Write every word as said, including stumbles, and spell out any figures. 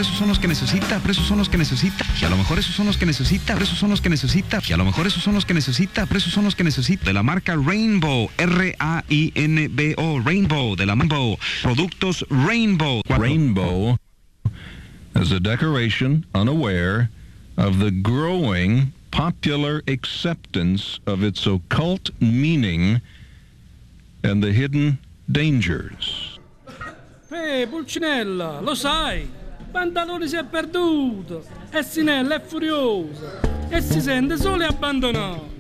esos son los que necesita, pero esos son los que necesita. Y a lo mejor esos son los que necesita, pero esos son los que necesita. Y a lo mejor esos son los que necesita, pero esos son los que necesita. De la marca Rainbow, R A I N B O, Rainbow, de la Rainbow. Productos Rainbow. Rainbow as a decoration unaware of the growing popular acceptance of its occult meaning and the hidden dangers. Ehi, Pulcinella, lo sai, Pantaloni si è perduto e Sinella è furiosa e si sente solo e abbandonato.